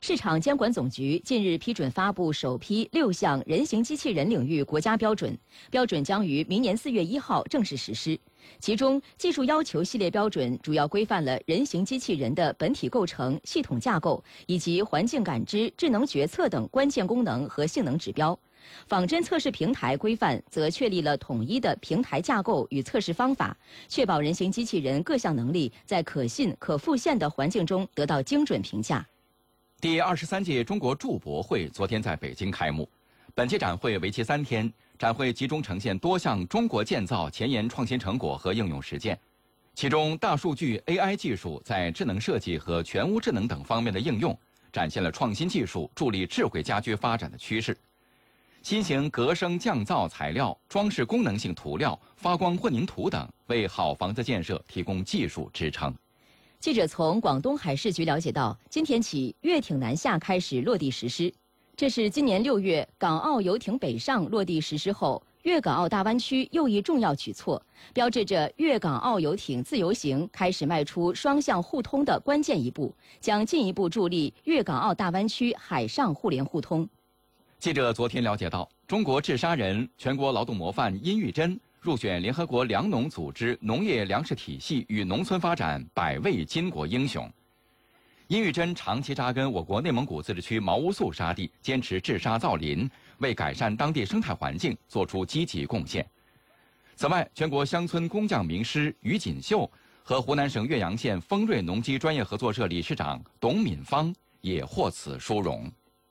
市场监管总局近日批准发布首批6项人形机器人领域国家标准，标准将于明年4月1号正式实施。其中，技术要求系列标准主要规范了人形机器人的本体构成、系统架构以及环境感知、智能决策等关键功能和性能指标。仿真测试平台规范则确立了统一的平台架构与测试方法，确保人形机器人各项能力在可信、可复现的环境中得到精准评价。 第23届中国筑博会昨天在北京开幕。本届展会为期3天，展会集中呈现多项中国建造前沿创新成果和应用实践。其中，大数据 AI 技术在智能设计和全屋智能等方面的应用，展现了创新技术助力智慧家居发展的趋势。新型隔声降噪材料、装饰功能性涂料、发光混凝土等，为好房子建设提供技术支撑。 记者从广东海事局了解到，今天起粤艇南下开始落地实施。这是今年6月港澳游艇北上落地实施后，粤港澳大湾区又一重要举措，标志着粤港澳游艇自由行开始迈出双向互通的关键一步，将进一步助力粤港澳大湾区海上互联互通。 记者昨天了解到，中国治沙人、全国劳动模范殷玉珍入选联合国粮农组织农业粮食体系与农村发展100位巾帼英雄。殷玉珍长期扎根我国内蒙古自治区毛乌素沙地，坚持治沙造林，为改善当地生态环境做出积极贡献。此外，全国乡村工匠名师于锦绣和湖南省岳阳县丰瑞农机专业合作社理事长董敏芳也获此殊荣。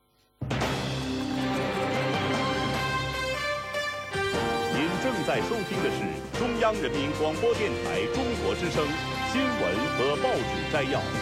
正在收听的是中央人民广播电台中国之声新闻和报纸摘要。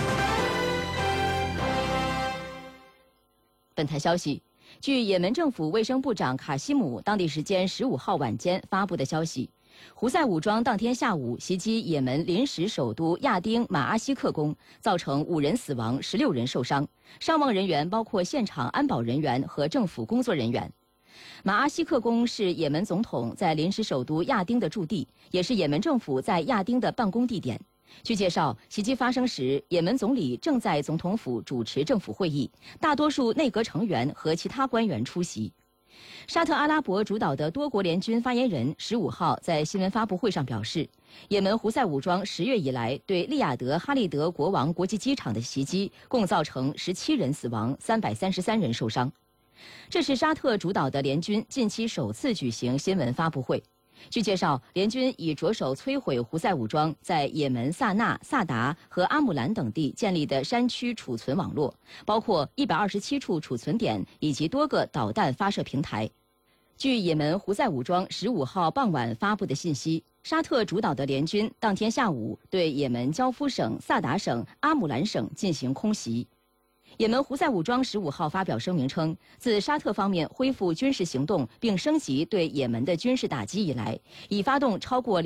本台消息，据也门政府卫生部长卡西姆当地时间15号晚间发布的消息，胡塞武装当天下午袭击也门临时首都亚丁马阿西克宫，造成5人死亡、16人受伤，伤亡人员包括现场安保人员和政府工作人员。马阿西克宫是也门总统在临时首都亚丁的驻地，也是也门政府在亚丁的办公地点。据介绍，袭击发生时，也门总理正在总统府主持政府会议，大多数内阁成员和其他官员出席。沙特阿拉伯主导的多国联军发言人15号在新闻发布会上表示，也门胡塞武装10月以来对利雅得哈利德国王国际机场的袭击，共造成17人死亡、333人受伤。这是沙特主导的联军近期首次举行新闻发布会。据介绍，联军已着手摧毁胡塞武装在也门萨那、萨达和阿姆兰等地建立的山区储存网络，包括127处储存点以及多个导弹发射平台。据也门胡塞武装15号傍晚发布的信息，沙特主导的联军当天下午对也门焦夫省、萨达省、阿姆兰省进行空袭。也门胡塞武装15号发表声明称，自沙特方面恢复军事行动并升级对也门的军事打击以来，已发动超过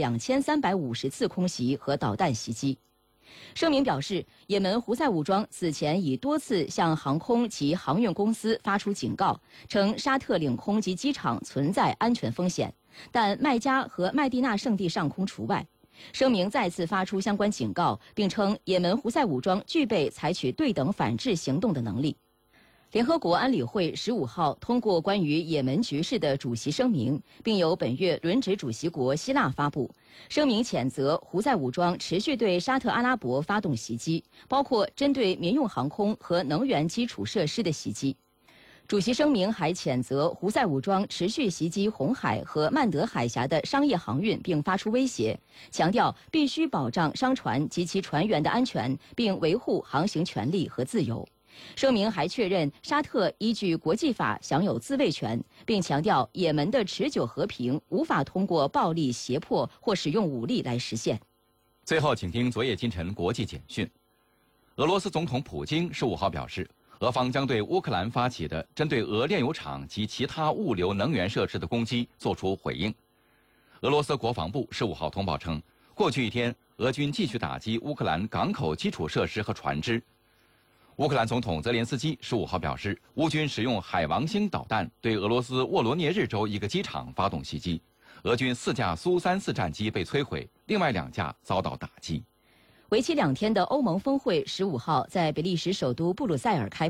2350次空袭和导弹袭击。声明表示，也门胡塞武装此前已多次向航空及航运公司发出警告，称沙特领空及机场存在安全风险，但麦加和麦地那圣地上空除外。声明再次发出相关警告，并称也门胡塞武装具备采取对等反制行动的能力。联合国安理会15号通过关于也门局势的主席声明，并由本月轮值主席国希腊发布。声明谴责胡塞武装持续对沙特阿拉伯发动袭击，包括针对民用航空和能源基础设施的袭击。主席声明还谴责胡塞武装持续袭击红海和曼德海峡的商业航运，并发出威胁，强调必须保障商船及其船员的安全，并维护航行权利和自由。声明还确认沙特依据国际法享有自卫权，并强调也门的持久和平无法通过暴力、胁迫或使用武力来实现。 最后，请听昨夜今晨国际简讯。俄罗斯总统普京15号表示，俄方将对乌克兰发起的针对俄炼油厂及其他物流能源设施的攻击作出回应。俄罗斯国防部15号通报称，过去一天，俄军继续打击乌克兰港口基础设施和船只。乌克兰总统泽连斯基15号表示，乌军使用海王星导弹对俄罗斯沃罗涅日州一个机场发动袭击，俄军4架苏34战机被摧毁，另外2架遭到打击。 为期2天的欧盟峰会15号在比利时首都布鲁塞尔开幕。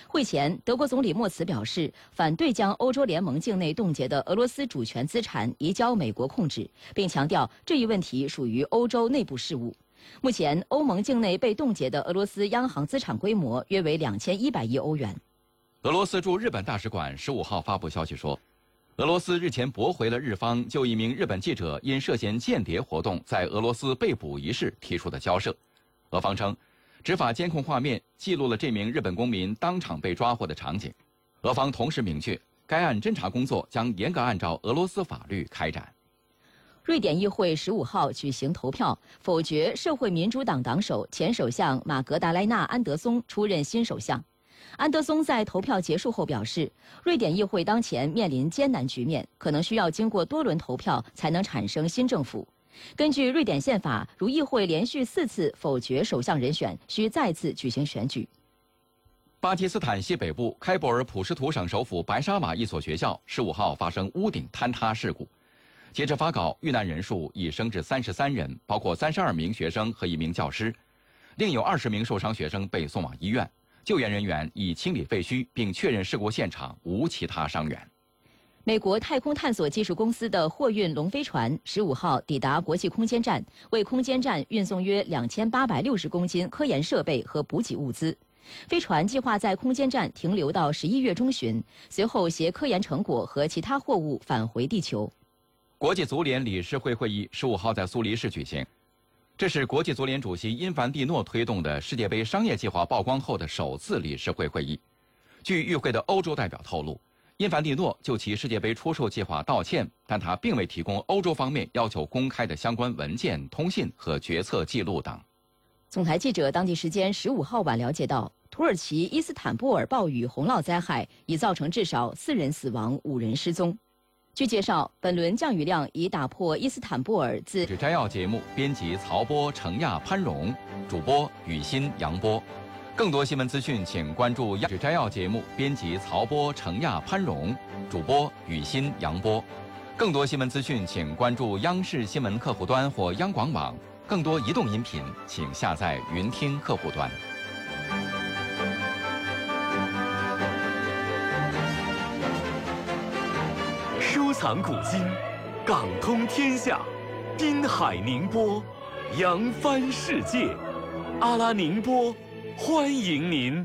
会前，德国总理默茨表示，反对将欧洲联盟境内冻结的俄罗斯主权资产移交美国控制，并强调这一问题属于欧洲内部事务。目前，欧盟境内被冻结的俄罗斯央行资产规模约为2100亿欧元。 俄罗斯驻日本大使馆15号发布消息说，俄罗斯日前驳回了日方就一名日本记者因涉嫌间谍活动在俄罗斯被捕一事提出的交涉。俄方称，执法监控画面记录了这名日本公民当场被抓获的场景。俄方同时明确，该案侦查工作将严格按照俄罗斯法律开展。 瑞典议会15号举行投票，否决社会民主党党首、前首相马格达莱纳·安德松出任新首相。安德松在投票结束后表示，瑞典议会当前面临艰难局面，可能需要经过多轮投票才能产生新政府。根据瑞典宪法，如议会连续4次否决首相人选，需再次举行选举。 巴基斯坦西北部开伯尔普什图省首府白沙瓦一所学校15号发生屋顶坍塌事故。截至发稿，遇难人数已升至33人，包括32名学生和1名教师，另有20名受伤学生被送往医院。救援人员已清理废墟，并确认事故现场无其他伤员。 美国太空探索技术公司的货运龙飞船15号抵达国际空间站，为空间站运送约2860公斤科研设备和补给物资。飞船计划在空间站停留到11月中旬，随后携科研成果和其他货物返回地球。 国际足联理事会会议15号在苏黎世举行，这是国际足联主席因凡蒂诺推动的世界杯商业计划曝光后的首次理事会会议。据与会的欧洲代表透露，因凡蒂诺就其世界杯出售计划道歉，但他并未提供欧洲方面要求公开的相关文件、通信和决策记录等。 总台记者当地时间15号晚了解到，土耳其伊斯坦布尔暴雨洪涝灾害已造成至少4人死亡、5人失踪。据介绍，本轮降雨量已打破伊斯坦布尔自摘要节目编辑曹波、程亚、潘荣，主播雨欣、杨波。更多新闻资讯，请关注摘要节目编辑曹波、程亚、潘荣，主播雨欣、杨波。更多新闻资讯，请关注央视新闻客户端或央广网。更多移动音频，请下载云听客户端。 收藏古今，港通天下，滨海宁波，扬帆世界。阿拉宁波，欢迎您。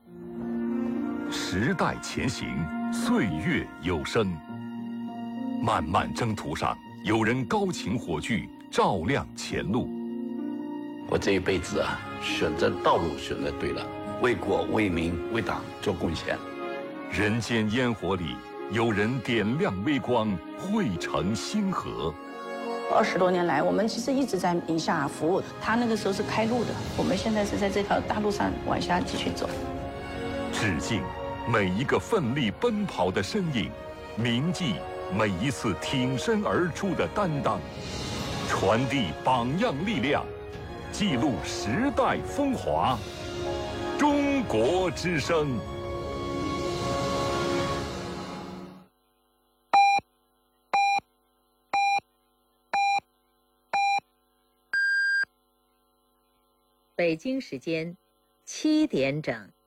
时代前行，岁月有声。漫漫征途上，有人高擎火炬，照亮前路。 我这一辈子啊，选择道路选择对了，为国为民为党做贡献。 人间烟火里，有人点亮微光，汇成星河。 20多年来，我们其实一直在宁夏服务。他那个时候是开路的，我们现在是在这条大路上往下继续走。 致敬每一个奋力奔跑的身影，铭记每一次挺身而出的担当，传递榜样力量，记录时代风华。中国之声。 北京时间7点整。